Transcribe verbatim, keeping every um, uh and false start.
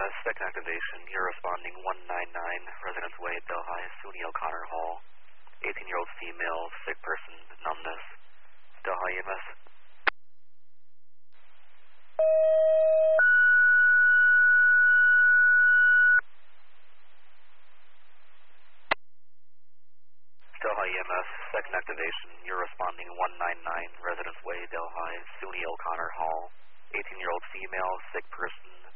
S, second activation. You're responding one nine nine, Residence Way, Delhi, SUNY O'Connor Hall. eighteen-year-old female, sick person, numbness. Delhi E M S. Delhi E M S, second activation. You're responding one nine nine, Residence Way, Delhi, SUNY O'Connor Hall. eighteen-year-old female, sick person,